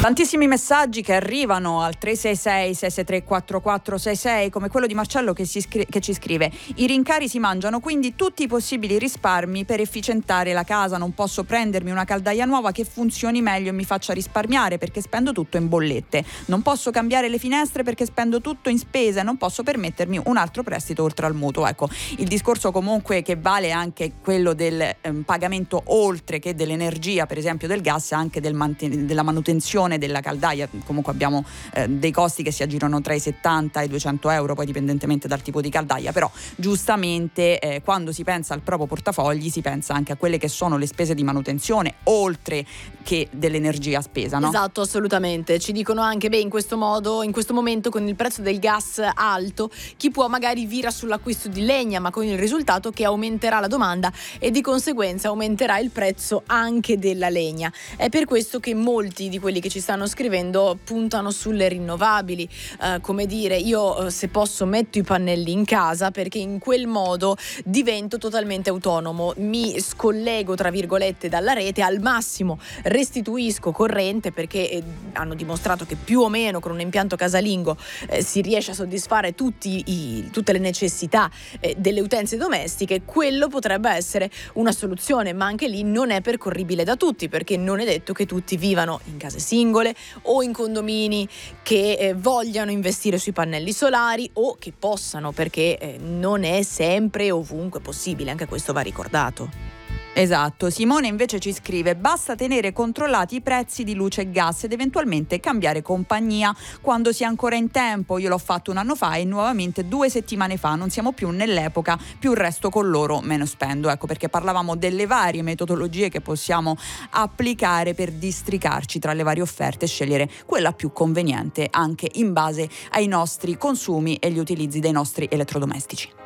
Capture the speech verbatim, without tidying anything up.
Tantissimi messaggi che arrivano al tre sei sei sei sei tre quattro quattro sei sei, come quello di Marcello che, si scri- che ci scrive: i rincari si mangiano, quindi tutti i possibili risparmi per efficientare la casa. Non posso prendermi una caldaia nuova che funzioni meglio e mi faccia risparmiare, perché spendo tutto in bollette. Non posso cambiare le finestre perché spendo tutto in spese. Non posso permettermi un altro prestito oltre al mutuo. Ecco, il discorso comunque che vale anche quello del ehm, pagamento, oltre che dell'energia, per esempio del gas, anche del manten- della manutenzione della caldaia. Comunque abbiamo eh, dei costi che si aggirano tra i settanta e i duecento euro, poi dipendentemente dal tipo di caldaia, però giustamente eh, quando si pensa al proprio portafogli si pensa anche a quelle che sono le spese di manutenzione, oltre che dell'energia spesa, no? Esatto, assolutamente. Ci dicono anche, beh, in questo modo, in questo momento con il prezzo del gas alto, chi può magari vira sull'acquisto di legna, ma con il risultato che aumenterà la domanda e di conseguenza aumenterà il prezzo anche della legna. È per questo che molti di quelli che ci stanno scrivendo puntano sulle rinnovabili, eh, come dire, io eh, se posso metto i pannelli in casa, perché in quel modo divento totalmente autonomo, mi scollego tra virgolette dalla rete, al massimo restituisco corrente, perché eh, hanno dimostrato che più o meno con un impianto casalingo eh, si riesce a soddisfare tutti i, tutte le necessità eh, delle utenze domestiche. Quello potrebbe essere una soluzione, ma anche lì non è percorribile da tutti, perché non è detto che tutti vivano in case singole o in condomini che eh, vogliano investire sui pannelli solari, o che possano, perché eh, non è sempre ovunque possibile, anche questo va ricordato. Esatto. Simone invece ci scrive: basta tenere controllati i prezzi di luce e gas ed eventualmente cambiare compagnia quando si è ancora in tempo. Io l'ho fatto un anno fa e nuovamente due settimane fa. Non siamo più nell'epoca più resto con loro meno spendo. Ecco perché parlavamo delle varie metodologie che possiamo applicare per districarci tra le varie offerte e scegliere quella più conveniente anche in base ai nostri consumi e gli utilizzi dei nostri elettrodomestici.